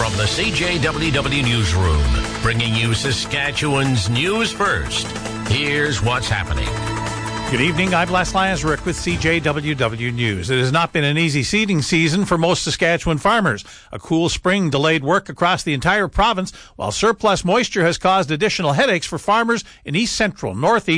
From the CJWW Newsroom, bringing you Saskatchewan's news first. Here's what's happening. Good evening. I'm Les Lansrick with CJWW News. It has not been an easy seeding season for most Saskatchewan farmers. A cool spring delayed work across the entire province, while surplus moisture has caused additional headaches for farmers in east central, northeast,